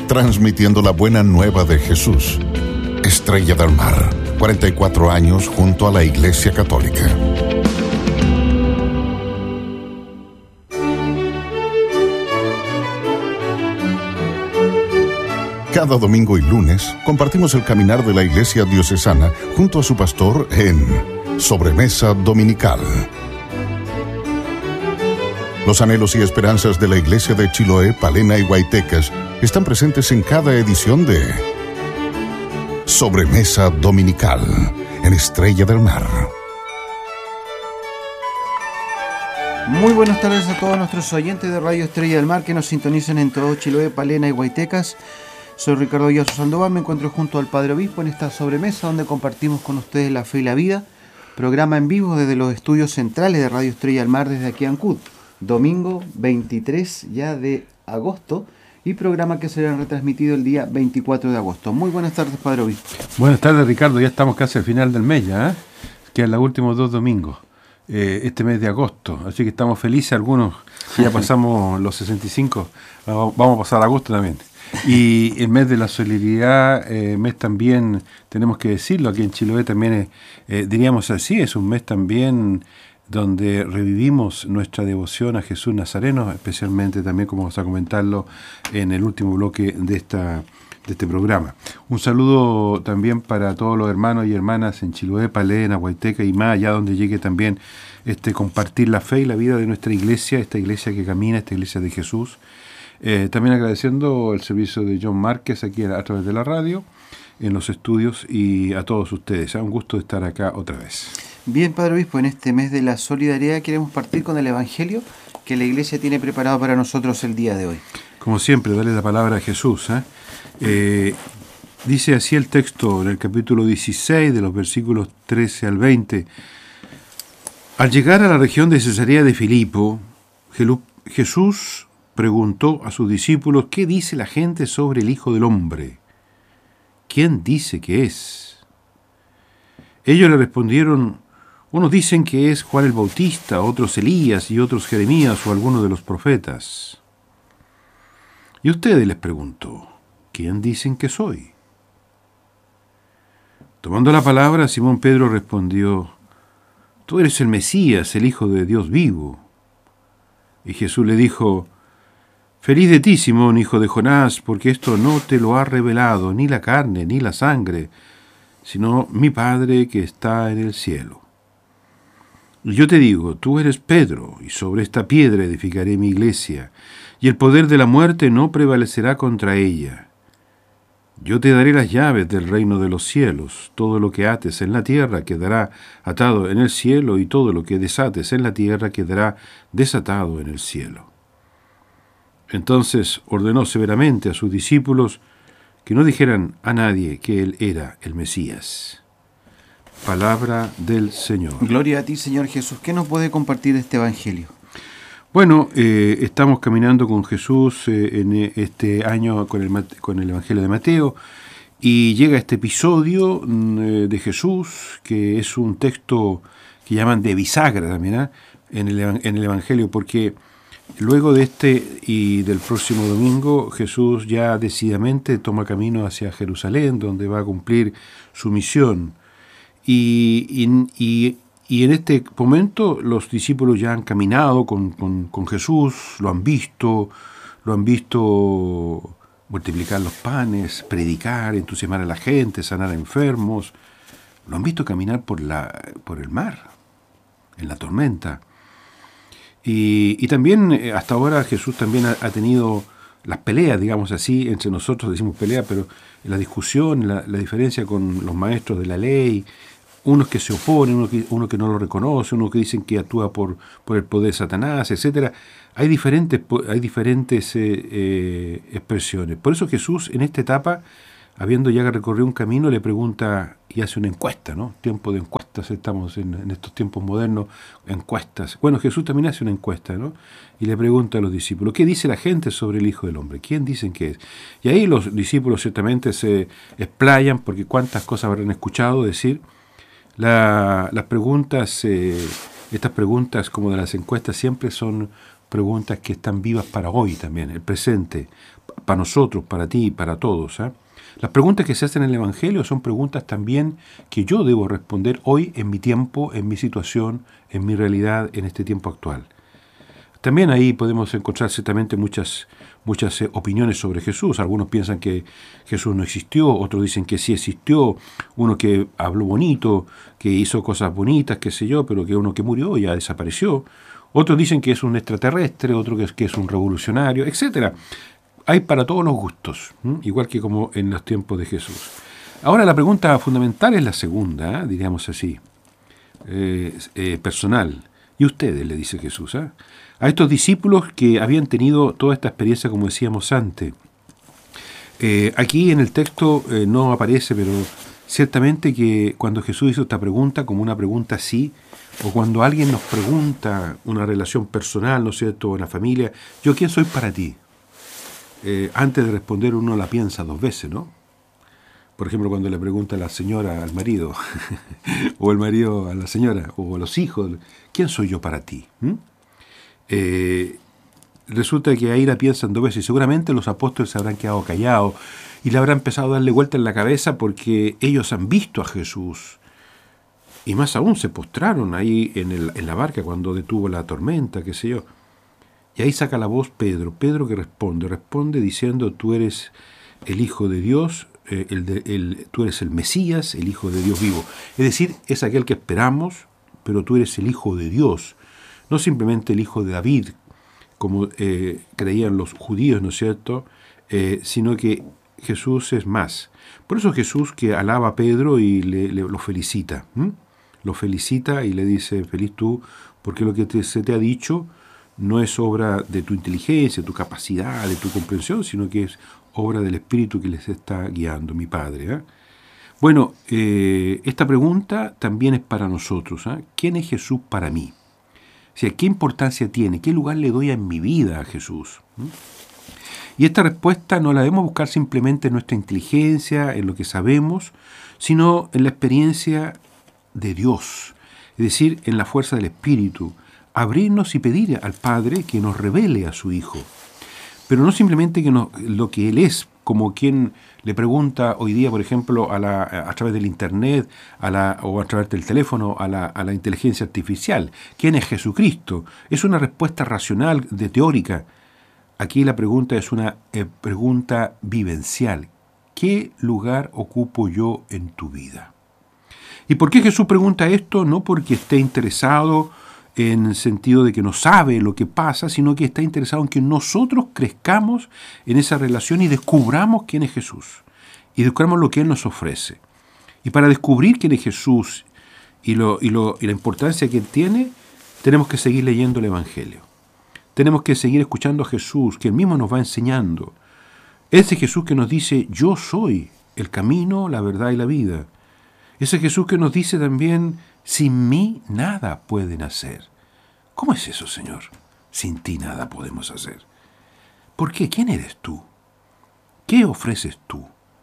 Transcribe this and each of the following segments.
transmitiendo la buena nueva de Jesús. Estrella del Mar, 44 años junto a la Iglesia Católica. Cada domingo y lunes compartimos el caminar de la Iglesia Diocesana junto a su pastor en Sobremesa Dominical. Los anhelos y esperanzas de la Iglesia de Chiloé, Palena y Guaytecas están presentes en cada edición de Sobremesa Dominical en Estrella del Mar. Muy buenas tardes a todos nuestros oyentes de Radio Estrella del Mar que nos sintonizan en todo Chiloé, Palena y Guaytecas. Soy Ricardo Villazo Sandoval, me encuentro junto al Padre Obispo en esta sobremesa donde compartimos con ustedes la fe y la vida, programa en vivo desde los estudios centrales de Radio Estrella del Mar desde aquí Ancud, domingo 23 ya de agosto y programa que será retransmitido el día 24 de agosto. Muy buenas tardes, Padre Obispo. Buenas tardes, Ricardo, ya estamos casi al final del mes ya, quedan los últimos 2 domingos, este mes de agosto, así que estamos felices, algunos ya pasamos los 65, vamos a pasar agosto también. Y el mes de la solidaridad, mes también, tenemos que decirlo, aquí en Chiloé también, diríamos así, es un mes también donde revivimos nuestra devoción a Jesús Nazareno, especialmente también, como vamos a comentarlo en el último bloque de este programa. Un saludo también para todos los hermanos y hermanas en Chiloé, Palena, Guayteca y más allá donde llegue también compartir la fe y la vida de nuestra iglesia, esta iglesia que camina, esta iglesia de Jesús. También agradeciendo el servicio de John Márquez aquí a través de la radio, en los estudios y a todos ustedes. Un gusto estar acá otra vez. Bien, Padre Obispo, en este mes de la solidaridad queremos partir con el Evangelio que la Iglesia tiene preparado para nosotros el día de hoy. Como siempre, dale la palabra a Jesús. Dice así el texto en el capítulo 16, de los versículos 13 al 20. Al llegar a la región de Cesarea de Filipo, Jesús preguntó a sus discípulos: ¿qué dice la gente sobre el Hijo del Hombre? ¿Quién dice que es? Ellos le respondieron: unos dicen que es Juan el Bautista, otros Elías y otros Jeremías o alguno de los profetas. Y ustedes, les preguntó, ¿quién dicen que soy? Tomando la palabra, Simón Pedro respondió: tú eres el Mesías, el Hijo de Dios vivo. Y Jesús le dijo: feliz de ti, Simón, hijo de Jonás, porque esto no te lo ha revelado ni la carne ni la sangre, sino mi Padre que está en el cielo. Y yo te digo, tú eres Pedro, y sobre esta piedra edificaré mi iglesia, y el poder de la muerte no prevalecerá contra ella. Yo te daré las llaves del reino de los cielos. Todo lo que ates en la tierra quedará atado en el cielo, y todo lo que desates en la tierra quedará desatado en el cielo. Entonces ordenó severamente a sus discípulos que no dijeran a nadie que él era el Mesías. Palabra del Señor. Gloria a ti, Señor Jesús. ¿Qué nos puede compartir este Evangelio? Bueno, estamos caminando con Jesús en este año con el Evangelio de Mateo, y llega este episodio de Jesús, que es un texto que llaman de bisagra también, en el Evangelio, porque luego de este y del próximo domingo, Jesús ya decididamente toma camino hacia Jerusalén, donde va a cumplir su misión. Y en este momento los discípulos ya han caminado con Jesús, lo han visto multiplicar los panes, predicar, entusiasmar a la gente, sanar a enfermos. Lo han visto caminar por el mar, en la tormenta. Y también hasta ahora Jesús también ha tenido las peleas, digamos así, entre nosotros decimos pelea, pero la discusión, la diferencia con los maestros de la ley, unos que se oponen, uno que no lo reconoce, uno que dicen que actúa por el poder de Satanás, etcétera. Hay diferentes expresiones. Por eso Jesús en esta etapa, habiendo ya recorrido un camino, le pregunta y hace una encuesta, ¿no? Tiempo de encuestas, estamos en estos tiempos modernos, encuestas. Bueno, Jesús también hace una encuesta, ¿no? Y le pregunta a los discípulos: ¿qué dice la gente sobre el Hijo del Hombre? ¿Quién dicen que es? Y ahí los discípulos ciertamente se explayan, porque cuántas cosas habrán escuchado decir. Las preguntas, estas preguntas como de las encuestas, siempre son preguntas que están vivas para hoy también, el presente, para nosotros, para ti y para todos. Las preguntas que se hacen en el Evangelio son preguntas también que yo debo responder hoy en mi tiempo, en mi situación, en mi realidad, en este tiempo actual. También ahí podemos encontrar ciertamente muchas opiniones sobre Jesús. Algunos piensan que Jesús no existió, otros dicen que sí existió, uno que habló bonito, que hizo cosas bonitas, qué sé yo, pero que uno que murió ya desapareció. Otros dicen que es un extraterrestre, otro que es un revolucionario, etc. Hay para todos los gustos, igual que como en los tiempos de Jesús. Ahora la pregunta fundamental es la segunda, diríamos así, personal. ¿Y ustedes?, le dice Jesús, a estos discípulos que habían tenido toda esta experiencia, como decíamos antes. Aquí en el texto no aparece, pero ciertamente que cuando Jesús hizo esta pregunta, como una pregunta así, o cuando alguien nos pregunta una relación personal, ¿no es cierto?, en la familia, ¿yo quién soy para ti? Antes de responder uno la piensa dos veces, ¿no? Por ejemplo, cuando le pregunta a la señora al marido, o el marido a la señora, o a los hijos, ¿quién soy yo para ti? Resulta que ahí la piensan dos veces. Seguramente los apóstoles se habrán quedado callados y le habrán empezado a darle vuelta en la cabeza porque ellos han visto a Jesús. Y más aún se postraron ahí en la barca cuando detuvo la tormenta, qué sé yo. Y ahí saca la voz Pedro. Pedro que responde diciendo: tú eres el Hijo de Dios, tú eres el Mesías, el Hijo de Dios vivo. Es decir, es aquel que esperamos, pero tú eres el Hijo de Dios. No simplemente el Hijo de David, como creían los judíos, ¿no es cierto?, sino que Jesús es más. Por eso Jesús que alaba a Pedro y lo felicita. Lo felicita y le dice: feliz tú, porque lo que se te ha dicho no es obra de tu inteligencia, tu capacidad, de tu comprensión, sino que es obra del Espíritu que les está guiando, mi Padre. Bueno, esta pregunta también es para nosotros. ¿Quién es Jesús para mí? O sea, ¿qué importancia tiene? ¿Qué lugar le doy en mi vida a Jesús? Y esta respuesta no la debemos buscar simplemente en nuestra inteligencia, en lo que sabemos, sino en la experiencia de Dios, es decir, en la fuerza del Espíritu. Abrirnos y pedir al Padre que nos revele a su Hijo. Pero no simplemente lo que Él es, como quien le pregunta hoy día, por ejemplo, a través del Internet o a través del teléfono a la inteligencia artificial. ¿Quién es Jesucristo? Es una respuesta racional, teórica. Aquí la pregunta es una pregunta vivencial. ¿Qué lugar ocupo yo en tu vida? ¿Y por qué Jesús pregunta esto? No porque esté interesado en el sentido de que no sabe lo que pasa, sino que está interesado en que nosotros crezcamos en esa relación y descubramos quién es Jesús, y descubramos lo que Él nos ofrece. Y para descubrir quién es Jesús y la importancia que Él tiene, tenemos que seguir leyendo el Evangelio. Tenemos que seguir escuchando a Jesús, que Él mismo nos va enseñando. Ese Jesús que nos dice: yo soy el camino, la verdad y la vida. Ese Jesús que nos dice también: sin mí nada pueden hacer. ¿Cómo es eso, Señor? Sin ti nada podemos hacer. ¿Por qué? ¿Quién eres tú? ¿Qué ofreces tú?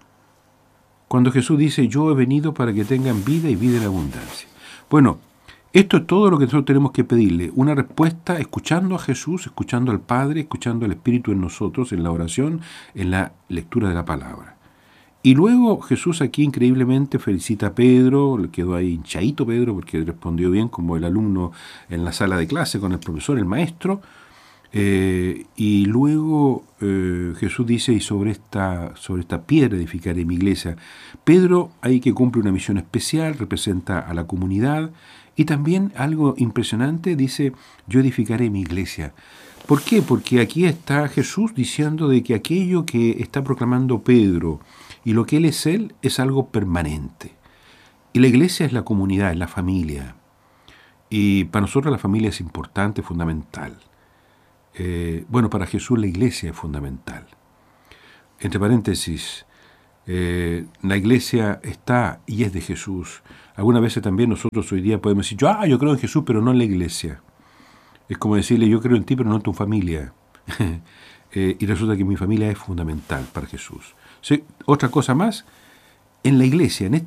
Cuando Jesús dice: yo he venido para que tengan vida y vida en abundancia. Bueno, esto es todo lo que nosotros tenemos que pedirle. Una respuesta escuchando a Jesús, escuchando al Padre, escuchando al Espíritu en nosotros, en la oración, en la lectura de la palabra. Y luego Jesús aquí increíblemente felicita a Pedro, le quedó ahí hinchadito Pedro porque respondió bien como el alumno en la sala de clase con el profesor, el maestro. Y luego Jesús dice: y sobre esta piedra edificaré mi iglesia. Pedro ahí que cumple una misión especial, representa a la comunidad, y también algo impresionante, dice: yo edificaré mi iglesia. ¿Por qué? Porque aquí está Jesús diciendo de que aquello que está proclamando Pedro y lo que Él es algo permanente. Y la iglesia es la comunidad, es la familia. Y para nosotros la familia es importante, fundamental. Bueno, para Jesús la iglesia es fundamental. Entre paréntesis, la iglesia está y es de Jesús. Algunas veces también nosotros hoy día podemos decir: yo creo en Jesús, pero no en la iglesia. Es como decirle: yo creo en ti, pero no en tu familia. Y resulta que mi familia es fundamental para Jesús. Sí, otra cosa más, en la iglesia, en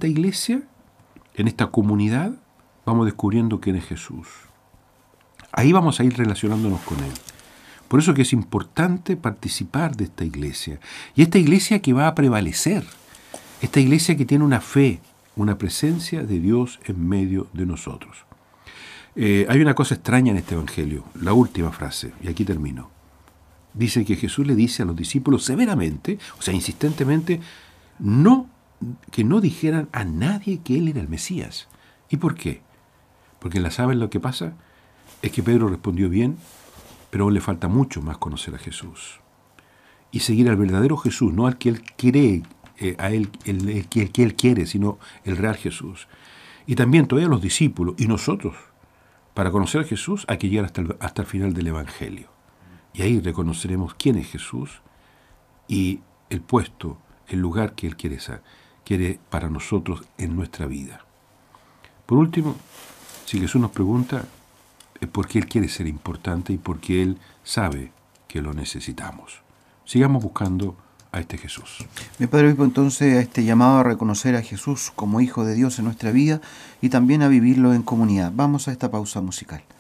esta comunidad, vamos descubriendo quién es Jesús. Ahí vamos a ir relacionándonos con Él. Por eso que es importante participar de esta iglesia. Y esta iglesia que va a prevalecer, esta iglesia que tiene una fe, una presencia de Dios en medio de nosotros. Hay una cosa extraña en este evangelio, la última frase, y aquí termino. Dice que Jesús le dice a los discípulos severamente, o sea, insistentemente, que no dijeran a nadie que Él era el Mesías. ¿Y por qué? Porque ¿saben lo que pasa? Es que Pedro respondió bien, pero aún le falta mucho más conocer a Jesús. Y seguir al verdadero Jesús, no al que Él cree, el que Él quiere, sino el real Jesús. Y también todavía los discípulos y nosotros, para conocer a Jesús hay que llegar hasta el final del Evangelio. Y ahí reconoceremos quién es Jesús y el puesto, el lugar que Él quiere para nosotros en nuestra vida. Por último, si Jesús nos pregunta, es porque Él quiere ser importante y porque Él sabe que lo necesitamos. Sigamos buscando a este Jesús. Mi Padre Obispo, entonces, a este llamado a reconocer a Jesús como Hijo de Dios en nuestra vida y también a vivirlo en comunidad. Vamos a esta pausa musical.